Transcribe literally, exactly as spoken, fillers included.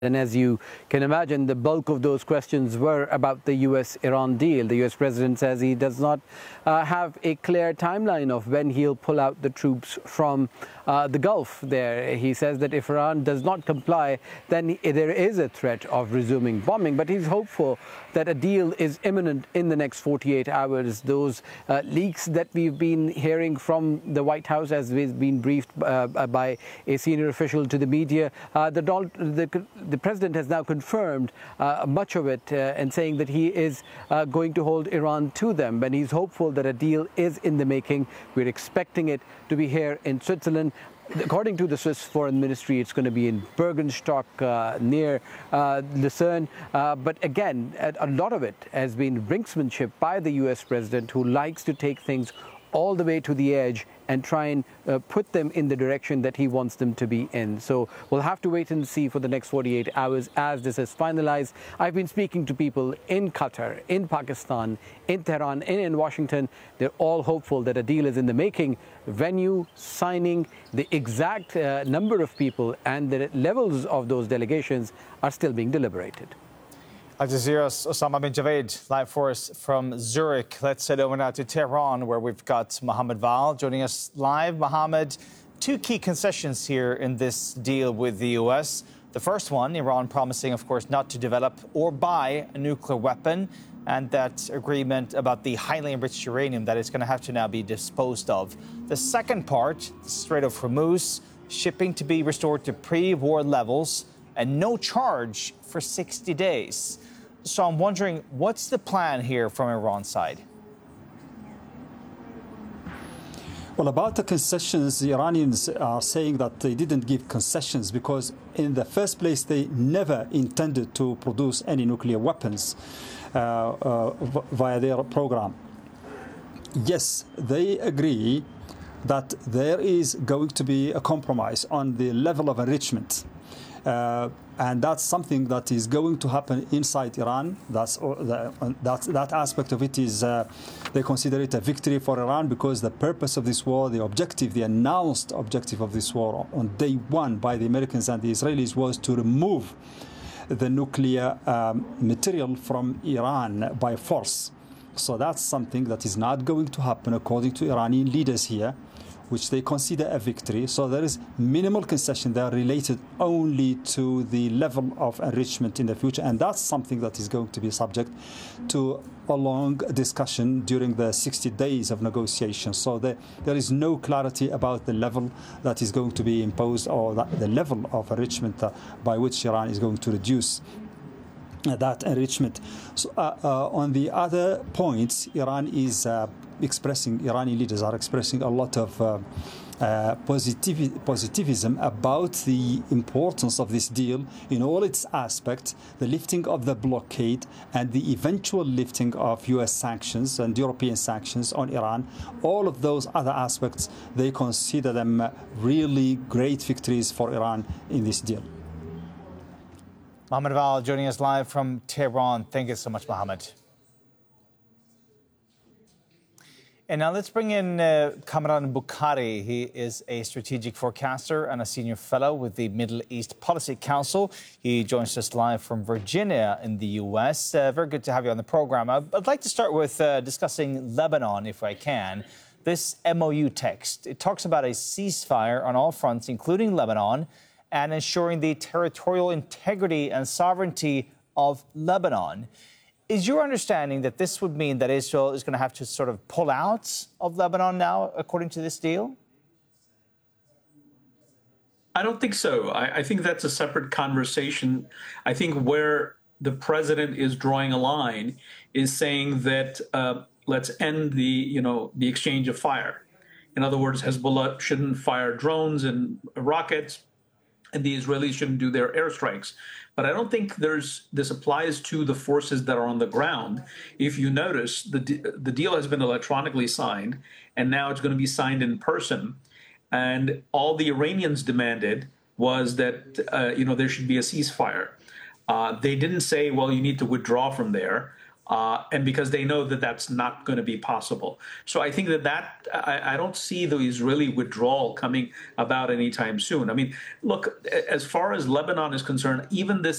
And as you can imagine, the bulk of those questions were about the U S Iran deal. The U S president says he does not uh, have a clear timeline of when he'll pull out the troops from uh, the Gulf there. He says that if Iran does not comply, then there is a threat of resuming bombing. But he's hopeful that a deal is imminent in the next forty-eight hours. Those uh, leaks that we've been hearing from the White House, as we've been briefed uh, by a senior official to the media, uh, the, the The president has now confirmed uh, much of it uh, and saying that he is uh, going to hold Iran to them. And he's hopeful that a deal is in the making. We're expecting it to be here in Switzerland. According to the Swiss Foreign Ministry, it's going to be in Bergenstock uh, near uh, Lucerne. Uh, but again, a lot of it has been brinksmanship by the U S president, who likes to take things all the way to the edge and try and uh, put them in the direction that he wants them to be in. So we'll have to wait and see for the next forty-eight hours as this is finalized. I've been speaking to people in Qatar, in Pakistan, in Tehran, and in Washington. They're all hopeful that a deal is in the making. Venue, signing, the exact uh, number of people and the levels of those delegations are still being deliberated. Al Jazeera's Osama bin Javed, live for us from Zurich. Let's head over now to Tehran, where we've got Mohammed Val joining us live. Mohammed, two key concessions here in this deal with the U S. The first one, Iran promising, of course, not to develop or buy a nuclear weapon, and that agreement about the highly enriched uranium that is going to have to now be disposed of. The second part, the Strait of Hormuz, shipping to be restored to pre-war levels and no charge for sixty days. So I'm wondering, what's the plan here from Iran's side? Well, about the concessions, the Iranians are saying that they didn't give concessions because in the first place, they never intended to produce any nuclear weapons uh, uh, via their program. Yes, they agree that there is going to be a compromise on the level of enrichment. Uh, and that's something that is going to happen inside Iran. That's the, that that aspect of it is uh, they consider it a victory for Iran because the purpose of this war, the objective, the announced objective of this war on day one by the Americans and the Israelis was to remove the nuclear um, material from Iran by force. So that's something that is not going to happen according to Iranian leaders here, which they consider a victory. So there is minimal concession that are related only to the level of enrichment in the future. And that's something that is going to be subject to a long discussion during the sixty days of negotiation. So there, there is no clarity about the level that is going to be imposed or that, the level of enrichment uh, by which Iran is going to reduce uh, that enrichment. So, uh, uh, on the other points, Iran is uh, expressing, Iranian leaders are expressing a lot of uh, uh, positiv positivism about the importance of this deal in all its aspects, the lifting of the blockade and the eventual lifting of U S sanctions and European sanctions on Iran. All of those other aspects, they consider them really great victories for Iran in this deal. Mohammed Val joining us live from Tehran. Thank you so much, Mohammed. And now let's bring in uh, Kamran Bukhari. He is a strategic forecaster and a senior fellow with the Middle East Policy Council. He joins us live from Virginia in the U S. Uh, very good to have you on the program. I'd like to start with uh, discussing Lebanon, if I can. This M O U text, it talks about a ceasefire on all fronts, including Lebanon, and ensuring the territorial integrity and sovereignty of Lebanon. Is your understanding that this would mean that Israel is going to have to sort of pull out of Lebanon now, according to this deal? I don't think so. I, I think that's a separate conversation. I think where the president is drawing a line is saying that uh, let's end the, you know, the exchange of fire. In other words, Hezbollah shouldn't fire drones and rockets, and the Israelis shouldn't do their airstrikes. But I don't think there's this applies to the forces that are on the ground. If you notice, the, the deal has been electronically signed, and now it's going to be signed in person. And all the Iranians demanded was that, uh, you know, there should be a ceasefire. Uh, they didn't say, well, you need to withdraw from there. Uh, and because they know that that's not going to be possible. So I think that that, I, I don't see the Israeli withdrawal coming about anytime soon. I mean, look, as far as Lebanon is concerned, even this